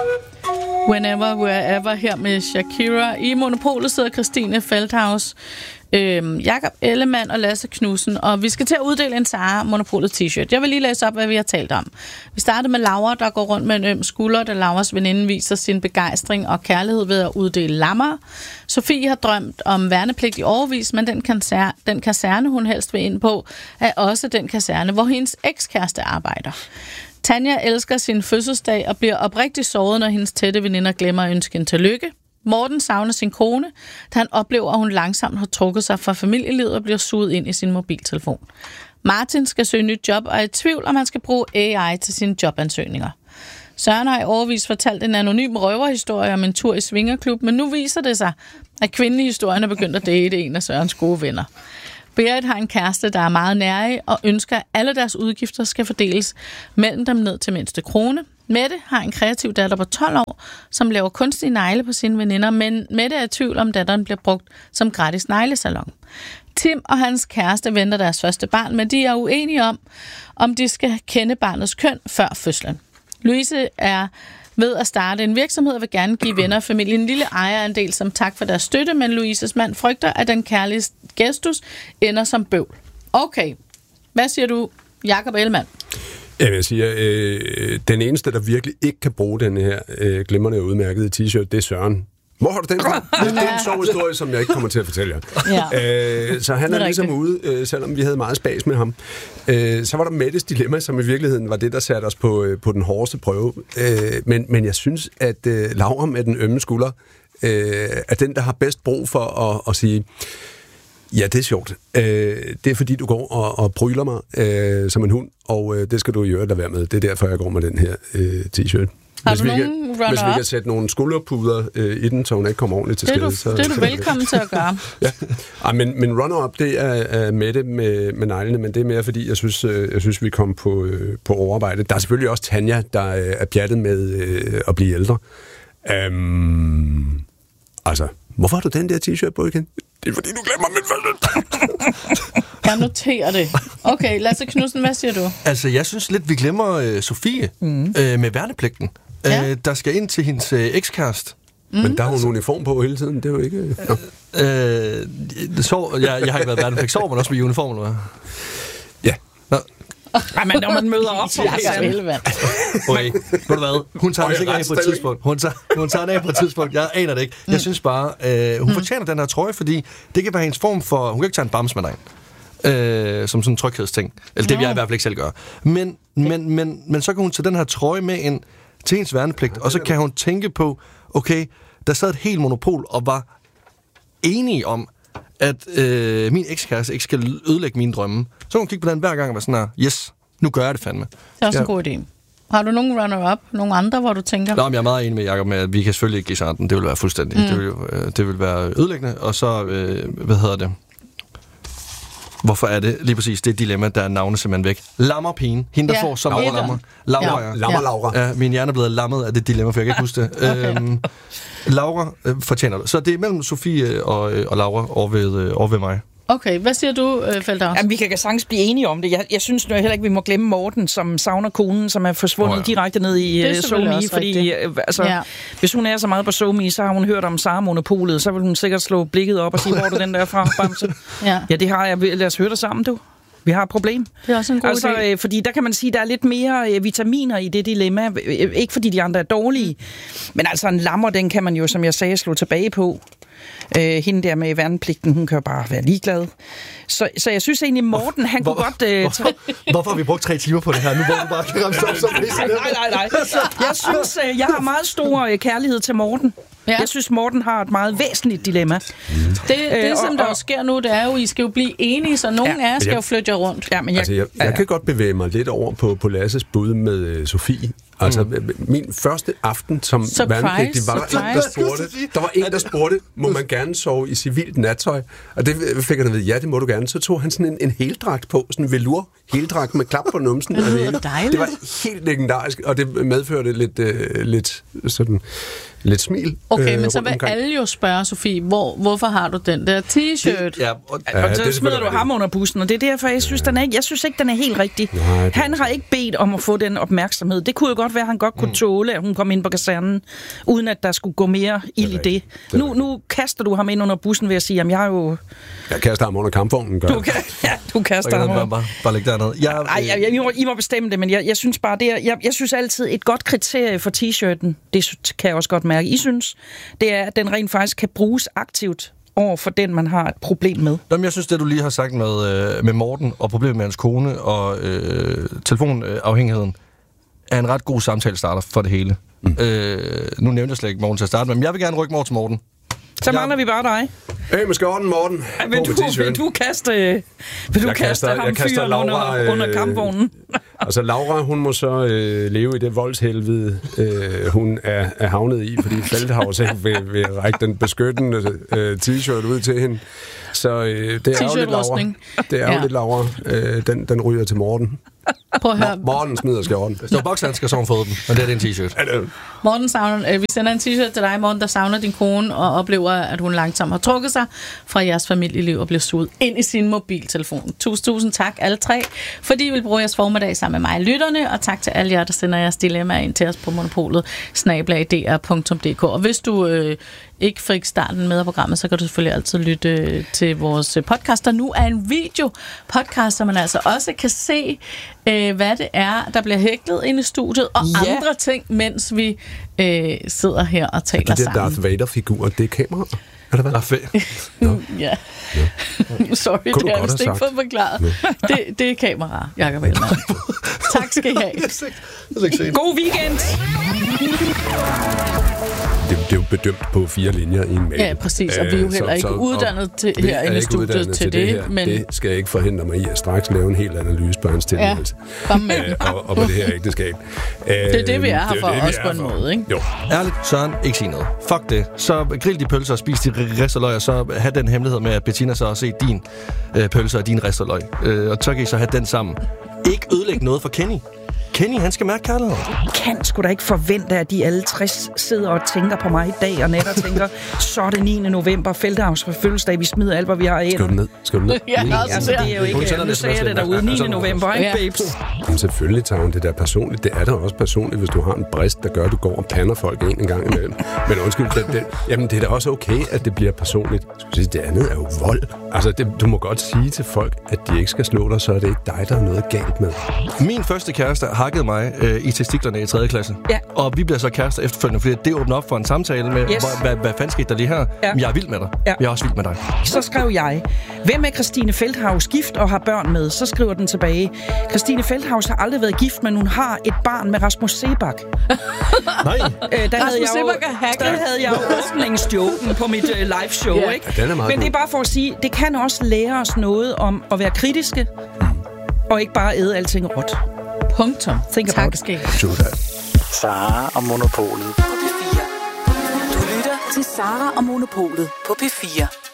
Whenever, Wherever her med Shakira. I Monopolet sidder Christine Feldhaus, Jakob Ellemann og Lasse Knudsen, og vi skal til at uddele en Zara Monopolet t-shirt. Jeg vil lige læse op, hvad vi har talt om. Vi startede med Laura, der går rundt med en øm skulder, da Lauras veninde viser sin begejstring og kærlighed ved at uddele lammer. Sofie har drømt om værnepligt i årevis, men den kaserne, hun helst vil ind på, er også den kaserne, hvor hendes ekskæreste arbejder. Tanja elsker sin fødselsdag og bliver oprigtigt såret, når hendes tætte veninder glemmer at ønske hende tillykke. Morten savner sin kone, da han oplever, at hun langsomt har trukket sig fra familielivet og bliver suget ind i sin mobiltelefon. Martin skal søge nyt job og er i tvivl, om han skal bruge AI til sine jobansøgninger. Søren har i årevis fortalt en anonym røverhistorie om en tur i svingerklub, men nu viser det sig, at kvinden i historien er begyndt at date en af Sørens gode venner. Berit har en kæreste, der er meget nærig og ønsker, at alle deres udgifter skal fordeles mellem dem ned til mindste krone. Mette har en kreativ datter på 12 år, som laver kunstige negle på sine veninder, men Mette er i tvivl om, datteren bliver brugt som gratis neglesalon. Tim og hans kæreste venter deres første barn, men de er uenige om de skal kende barnets køn før fødslen. Louise er ved at starte en virksomhed og vil gerne give venner og familie en lille ejerandel som tak for deres støtte, men Louises mand frygter, at den kærlige gestus ender som bøvl. Okay, hvad siger du, Jakob Ellemann? Jeg siger, den eneste, der virkelig ikke kan bruge den her glimrende og udmærkede t-shirt, det er Søren. Hvor har du den fra? Det er en sjov historie, som jeg ikke kommer til at fortælle jer. Ja. Så han er ligesom ude, selvom vi havde meget spas med ham. Så var der Mettes dilemma, som i virkeligheden var det, der satte os på den hårdeste prøve. Men jeg synes, at Laura med den ømme skulder er den, der har bedst brug for at sige, ja, det er sjovt. Det er fordi, du går og bryler mig som en hund, og det skal du i øvrigt lade være med. Det er derfor, jeg går med den her t-shirt. Hvis vi kan sætte nogle skulderpuder i den, så hun ikke kommer ordentligt til skade. Det er du velkommen til at gøre. Ja. Men runner-up, det er Mette med neglene, men det er mere fordi, jeg synes vi kom på overarbejde. Der er selvfølgelig også Tanja, der er pjattet med at blive ældre. Altså, hvorfor har du den der t-shirt på igen? Det er fordi, du glemmer min fødselsdag. Jeg noterer det. Okay, Lasse Knudsen, hvad siger du? Altså, jeg synes lidt, vi glemmer Sofie med værnepligten. Ja. Der skal ind til hendes ekskæreste. Men der har hun uniform på hele tiden, det er jo ikke... Jeg har ikke været værnepligt. Sover man også med uniform, eller hvad? Ja. Nej, men når man møder op på okay, ved du hvad? Hun tager det sikkert af på et tidspunkt. Hun tager det af på et tidspunkt. Jeg aner det ikke. Jeg synes bare, hun fortjener den her trøje, fordi det kan være hendes form for... Hun kan ikke tage en bams med dig. Som sådan en tryghedsting. Eller det vil jeg i hvert fald ikke selv gøre. Men så kan hun tage den her trøje med ind til hendes værnepligt, og så kan hun tænke på, okay, der sad et helt monopol og var enige om, at min ekskæreste ikke skal ødelægge mine drømme. Så hun kigge på den hver gang og være sådan her, yes, nu gør jeg det fandme. Det er også en god idé. Har du nogen runner-up? Nogle andre, hvor du tænker? Nå, men jeg er meget enig med Jacob med, at vi kan selvfølgelig ikke give sådan. Det vil være fuldstændig. Det vil være ødelæggende. Og så, hvorfor er det lige præcis det dilemma, der er navnet simpelthen væk? Lammerpigen. Hende, der får så meget lammer. Laura. Ja, min hjerne er blevet lammet af det dilemma, for jeg kan ikke huske det. Okay. Laura fortjener det. Så det er mellem Sofie og Laura over ved mig. Okay, hvad siger du, Feldhaus? Jamen, vi kan sagtens blive enige om det. Jeg synes nu heller ikke, vi må glemme Morten, som savner konen, som er forsvundet direkte ned i SoMe, fordi hvis hun er så meget på SoMe, så har hun hørt om Zara-monopolet, så vil hun sikkert slå blikket op og sige, hvor er du den der fra, Bamse? Ja, det har jeg. Lad os høre det sammen, du. Vi har et problem. Det er også en god idé. Fordi der kan man sige, at der er lidt mere vitaminer i det dilemma. Ikke fordi de andre er dårlige, men altså en lammer, den kan man jo, som jeg sagde, slå tilbage på. Hende der med værnepligten, hun kan jo bare være ligeglad. Så jeg synes egentlig, Morten, han kunne godt... Hvorfor har vi brugt 3 timer på det her? Nu hvor du bare kan ramse op som Nej. Jeg synes, jeg har meget stor kærlighed til Morten. Ja. Jeg synes, Morten har et meget væsentligt dilemma. Det som der jo sker nu, det er jo, I skal jo blive enige, så nogen af jer skal jo flytte jer rundt. Ja, men jeg kan godt bevæge mig lidt over på Lasses bud med Sofie. Altså, min første aften som værnepligtig var der var en, der spurgte, må man gerne sove i civilt nattøj? Og det fik han at vide, ja, det må du gerne. Så tog han sådan en heldragt på, sådan en velour heldragt med klap på numsen. Det var helt legendarisk, og det medførte lidt sådan lidt smil. Okay, men så vil alle jo spørge, Sofie, hvorfor har du den der t-shirt? Og så smider du ham under bussen, og det er derfor, jeg synes, jeg synes ikke, den er helt rigtig. Nej, han har ikke bedt om at få den opmærksomhed. Det kunne jo godt være, at han godt kunne tåle, at hun kom ind på kasernen, uden at der skulle gå mere ild i det. Nu kaster du ham ind under bussen ved at sige, jamen jeg har jo... Jeg kaster ham under kampvognen, gør du kaster ham. Bare lægge dernede. I må bestemme det, men jeg synes bare, jeg synes altid, et godt kriterie for t-shirten, det kan jeg også godt mærke, I synes, det er, at den rent faktisk kan bruges aktivt over for den, man har et problem med. Jamen, jeg synes, det du lige har sagt med Morten og problemet med hans kone og telefonafhængigheden, er en ret god samtalestarter for det hele. Nu nævnte jeg slet ikke Morten til at starte med, men jeg vil gerne rykke over til Morten. Så mangler vi bare dig. Hey, med skjorten, Morten. Vil du kaste ham fyren under kampvognen? Altså, Laura, hun må så leve i det voldshelvede, hun er havnet i, fordi Feldhaus ikke vil række den beskyttende t-shirt ud til hende. Så det er jo lidt Laura. Det er jo lidt Laura. Den ryger til Morten. Prøv at høre. Morten smider skjorten. Hvis du har bokshandsker, så har hun fået den, og det er din t-shirt. Morten savner, vi sender en t-shirt til dig, Morten, der savner din kone og oplever, at hun langsomt har trukket sig fra jeres familieliv og bliver suget ind i sin mobiltelefon. Tusind tak alle tre, fordi I vil bruge jeres formiddag sammen med mig, lytterne, og tak til alle jer, der sender jeres dilemmaer ind til os på monopolet@dr.dk. Og hvis du ikke fik starten med af programmet, så kan du selvfølgelig altid lytte til vores podcast. Der nu er en video-podcast, så man altså også kan se, hvad det er, der bliver hæklet ind i studiet, og andre ting, mens vi sidder her og taler sammen. Det er Darth Vader-figur, det er kamera. Er det hvad? Ja. Sorry, det har jeg vist ikke fået forklaret. Det er kamera, Jakob Ellemann. Tak skal I have. God weekend! Det er jo bedømt på 4 linjer i en mail. Ja, præcis, og vi er jo heller ikke uddannet til herinde i studiet til det. Men det skal ikke forhindre mig i at straks lave en helt analyse på hans tilværelse. Og på det her ægteskab. Det er det, vi er her for, også på en måde, ikke? Jo. Ærligt, Søren, ikke sige noget. Fuck det. Så grill de pølser og spis de risteløg, og så have den hemmelighed med, at Bettina så har set din pølser og din risteløg. Og så kan I så have den sammen. Ikke ødelægge noget for Kenny. Kenny, han skal mærke kærlighed. Kan sgu da ikke forvente, at de alle 60 sidder og tænker på mig i dag, og netter tænker, så er det 9. november, Feldhaus for fødselsdag, vi smider alt, hvad vi har æder. Skal du ned? Ja, altså, det er jo ikke, nu sagde jeg det derude, 9. november, ikke, babes? Jamen, selvfølgelig tager hun det der personligt. Det er da også personligt, hvis du har en brist, der gør, at du går og pander folk en gang imellem. Men undskyld, jamen, det er da også okay, at det bliver personligt. Det andet er jo vold. Altså, du må godt sige til folk, at de ikke skal slå dig, så er det ikke dig, der er noget galt med. Min første kæreste hakkede mig i testiklerne i 3. klasse. Ja. Og vi bliver så kærester efterfølgende, fordi det åbner op for en samtale med, hvad fanden skete der lige her? Ja. Jeg er vild med dig. Ja. Jeg er også vild med dig. Så skrev jeg, hvem er Christine Feldhaus gift og har børn med? Så skriver den tilbage, Christine Feldhaus har aldrig været gift, men hun har et barn med Rasmus Seebach. Nej. Der havde jeg jo åbningsjoken på mit live show, ikke? Ja, men det er bare for at sige, det kan også lære os noget om at være kritiske, og ikke bare æde alting råt. Punktum. Tak skal I have. Sara og Monopolet på P4. Du lytter til Sara og Monopolet på P4.